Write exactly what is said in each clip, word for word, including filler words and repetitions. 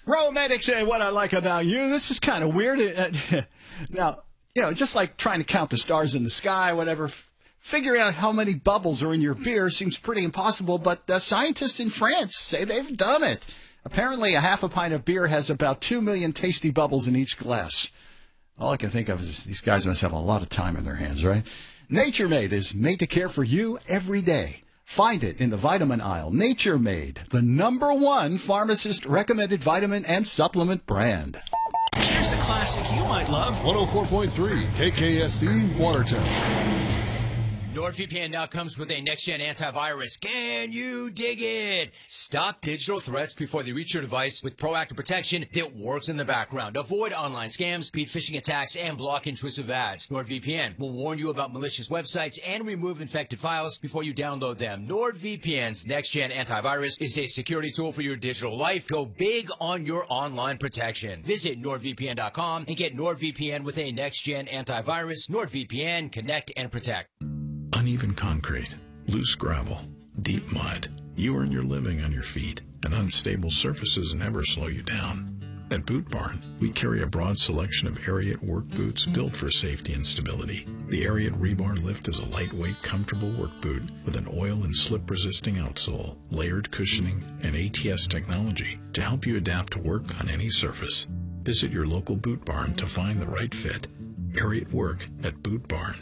Romedic say, what I like about you, this is kind of weird. Uh, now, you know, just like trying to count the stars in the sky, whatever, f- figuring out how many bubbles are in your beer seems pretty impossible, but the scientists in France say they've done it. Apparently, a half a pint of beer has about two million tasty bubbles in each glass. All I can think of is these guys must have a lot of time in their hands, right? Nature Made is made to care for you every day. Find it in the vitamin aisle. Nature Made, the number one pharmacist-recommended vitamin and supplement brand. Here's a classic you might love. one oh four point three K K S D, Watertown. NordVPN now comes with a next-gen antivirus. Can you dig it? Stop digital threats before they reach your device with proactive protection that works in the background. Avoid online scams, speed phishing attacks, and block intrusive ads. NordVPN will warn you about malicious websites and remove infected files before you download them. NordVPN's next-gen antivirus is a security tool for your digital life. Go big on your online protection. Visit NordVPN dot com and get NordVPN with a next-gen antivirus. NordVPN, connect and protect. Uneven concrete, loose gravel, deep mud. You earn your living on your feet, and unstable surfaces never slow you down. At Boot Barn, we carry a broad selection of Ariat work boots built for safety and stability. The Ariat Rebar Lift is a lightweight, comfortable work boot with an oil and slip-resisting outsole, layered cushioning, and A T S technology to help you adapt to work on any surface. Visit your local Boot Barn to find the right fit. Ariat Work at Boot Barn.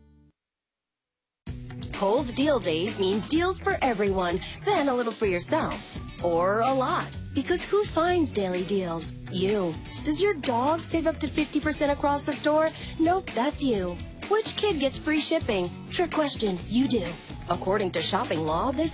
Kohl's Deal Days means deals for everyone, then a little for yourself. Or a lot. Because who finds daily deals? You. Does your dog save up to fifty percent across the store? Nope, that's you. Which kid gets free shipping? Trick question, you do. According to shopping law, this